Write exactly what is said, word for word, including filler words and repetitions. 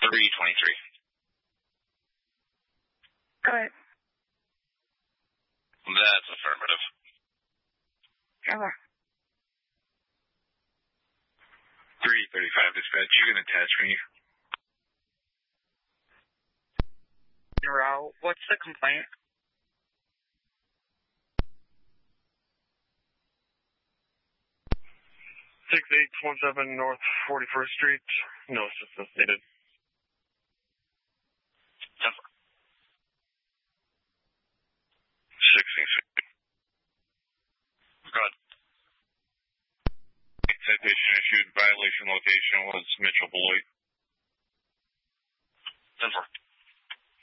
three twenty-three. Go ahead. That's affirmative. Over. three thirty-five, dispatch. You can attach me. Route. What's the complaint? six eight one seven North forty-first Street. No assistance needed. sixteen sixty. Good. Citation issued. Violation location was Mitchell Beloit. ten four.